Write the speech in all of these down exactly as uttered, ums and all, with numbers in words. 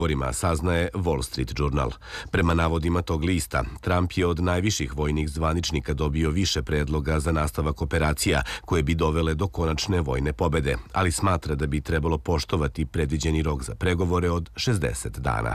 saznaje Wall Street Journal. Prema navodima tog lista, Trump je od najviših vojnih zvaničnika dobio više predloga za nastavak operacija koje bi dovele do konačne vojne pobede, ali smatra da bi trebalo poštovati predviđeni rok za pregovore od šezdeset dana.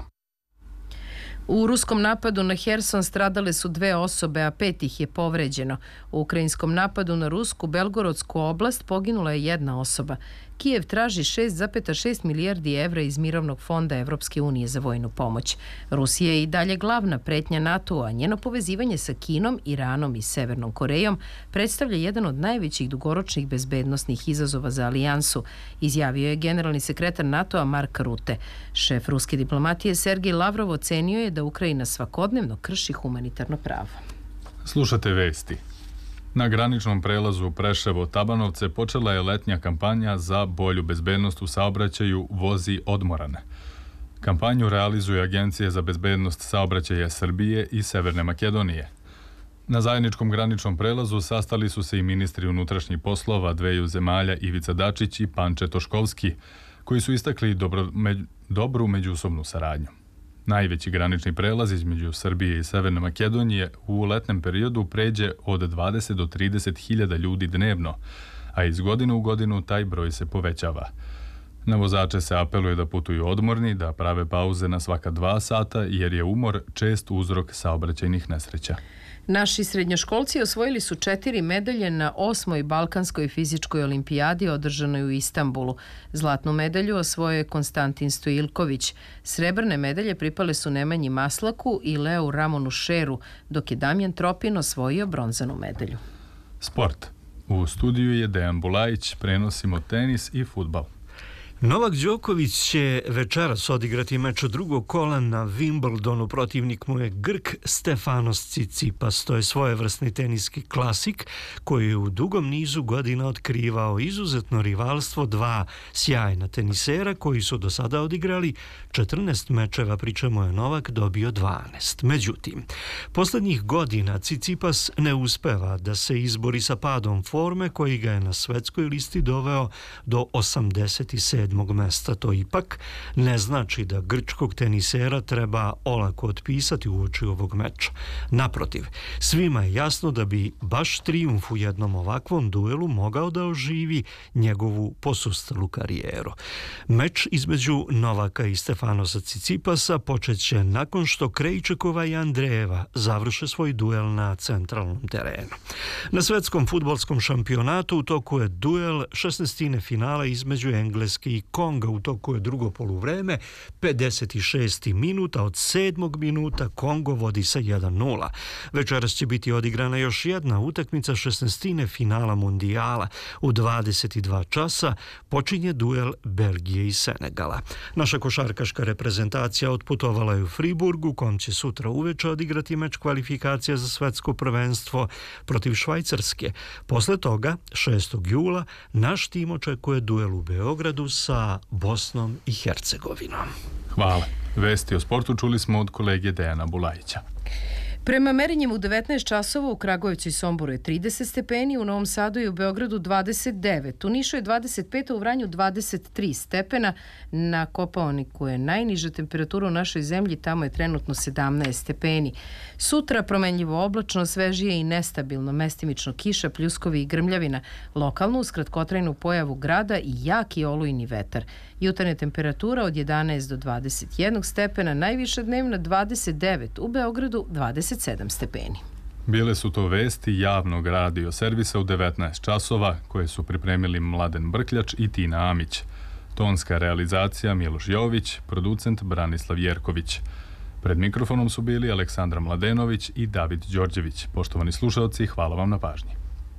U ruskom napadu na Herson stradale su dve osobe, a pet ih je povređeno. U ukrajinskom napadu na rusku Belgorodsku oblast poginula je jedna osoba. Kijev traži šest zarez šest milijardi evra iz Mirovnog fonda Evropske unije za vojnu pomoć. Rusija je i dalje glavna pretnja NATO-a, a njeno povezivanje sa Kinom, Iranom i Severnom Korejom predstavlja jedan od najvećih dugoročnih bezbednosnih izazova za alijansu, izjavio je generalni sekretar NATO-a Mark Rutte. Šef ruske diplomatije Sergej Lavrov ocenio je da Ukrajina svakodnevno krši humanitarno pravo. Slušate vesti. Na graničnom prelazu Preševo-Tabanovce počela je letnja kampanja za bolju bezbednost u saobraćaju Vozi odmorane. Kampanju realizuje Agencija za bezbednost saobraćaja Srbije i Severne Makedonije. Na zajedničkom graničnom prelazu sastali su se i ministri unutrašnjih poslova dveju zemalja Ivica Dačić i Panče Toškovski, koji su istakli dobro, među, dobru međusobnu saradnju. Najveći granični prelaz između Srbije i Severne Makedonije u letnjem periodu pređe od dvadeset do trideset hiljada ljudi dnevno, a iz godine u godinu taj broj se povećava. Na vozače se apeluje da putuju odmorni, da prave pauze na svaka dva sata, jer je umor čest uzrok saobraćajnih nesreća. Naši srednjoškolci osvojili su četiri medalje na osmoj Balkanskoj fizičkoj olimpijadi održanoj u Istanbulu. Zlatnu medalju osvojio je Konstantin Stojilković. Srebrne medalje pripale su Nemanji Maslaku i Leu Ramonu Šeru, dok je Damjan Tropin osvojio bronzanu medalju. Sport. U studiju je Dejan Bulajić, prenosimo tenis i fudbal. Novak Đoković će večeras odigrati meč drugog kola na Wimbledonu. Protivnik mu je Grk Stefanos Tsitsipas. To je svojevrsni teniski klasik koji je u dugom nizu godina otkrivao izuzetno rivalstvo dva sjajna tenisera koji su do sada odigrali četrnaest mečeva, pri čemu je Novak dobio dvanaest. Međutim, posljednjih godina Tsitsipas ne uspeva da se izbori sa padom forme koji ga je na svetskoj listi doveo do osamdeset sedmog mesta. To ipak ne znači da grčkog tenisera treba olako otpisati uoči ovog meča. Naprotiv, svima je jasno da bi baš trijumf u jednom ovakvom duelu mogao da oživi njegovu posustalu karijeru. Meč između Novaka i Stefanosa Tsitsipasa počeće nakon što Krejčekova i Andrejeva završe svoj duel na centralnom terenu. Na svetskom fudbalskom šampionatu u toku je duel šesnaestine finala između Engleske i Konga. U toku je drugo poluvreme, pedeset šesti minut, a od sedmog minuta Kongo vodi sa jedan nula. Večeras će biti odigrana još jedna utakmica šesnaestine finala mundijala. U dvadeset dva časa počinje duel Belgije i Senegala. Naša košarkaška reprezentacija otputovala je u Friburg, u kom će sutra uveče odigrati meč kvalifikacija za svetsko prvenstvo protiv Švajcarske. Posle toga, šestog jula, naš tim očekuje duel u Beogradu sa Bosnom i Hercegovinom. Hvala. Vesti o sportu čuli smo od kolege Dejana Bulajića. Prema merenjem u devetnaest časova u Kragujevcu i Somboru je trideset stepeni, u Novom Sadu i u Beogradu dvadeset devet, u Nišu je dvadeset pet, a u Vranju dvadeset tri stepena. Na Kopaoniku je najniža temperatura u našoj zemlji, tamo je trenutno sedamnaest stepeni. Sutra promenljivo oblačno, svežije i nestabilno, mestimično kiša, pljuskovi i grmljavina, lokalno uz kratkotrajnu pojavu grada i jaki olujni vetar. Jutarnja temperatura od jedanaest do dvadeset jedan stepena, najviša dnevna dvadeset devet, u Beogradu dvadeset sedam stepeni. Bile su to vesti javnog radio servisa u devetnaest časova koje su pripremili Mladen Brkljač i Tina Amić. Tonska realizacija Miloš Jović, producent Branislav Jerković. Pred mikrofonom su bili Aleksandra Mladenović i David Đorđević. Poštovani slušalci, hvala vam na pažnji.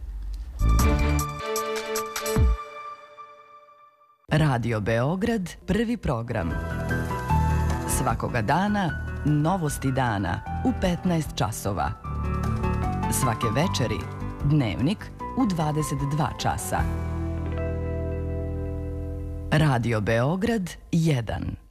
Radio Beograd, prvi program. Svakoga dana, novosti dana u petnaest časova. Svake večeri, dnevnik u dvadeset dva časa. Radio Beograd jedan.